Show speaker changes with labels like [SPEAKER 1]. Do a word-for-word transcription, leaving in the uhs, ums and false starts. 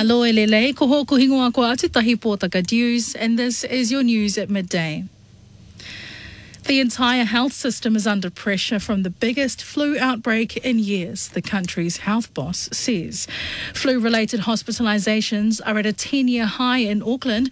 [SPEAKER 1] Aloe lele, ko hoku hingoa ko atu tahi pōtaka News, and this is your news at midday. The entire health system is under pressure from the biggest flu outbreak in years, the country's health boss says. Flu-related hospitalisations are at a ten-year high in Auckland,